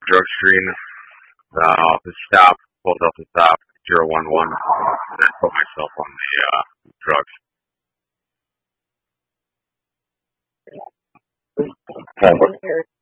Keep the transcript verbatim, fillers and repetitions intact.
drug screen uh, off the stop, pulled off the stop, zero one one, and I put myself on the uh, drugs. Kind of